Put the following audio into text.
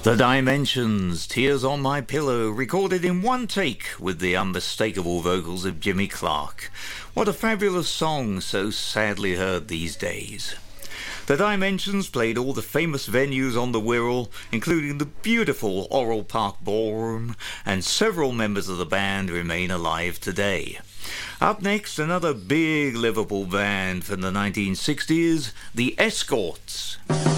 The Dimensions, Tears on My Pillow, recorded in one take with the unmistakable vocals of Jimmy Clark. What a fabulous song, so sadly heard these days. The Dimensions played all the famous venues on the Wirral, including the beautiful Orrell Park Ballroom, and several members of the band remain alive today. Up next, another big Liverpool band from the 1960s, the Escorts.